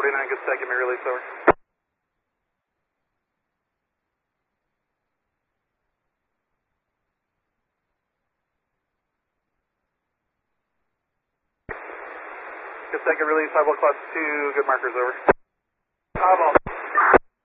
49, good set, give me release, over. Good set, good release, eyeball class 2, good markers, over. Eyeball.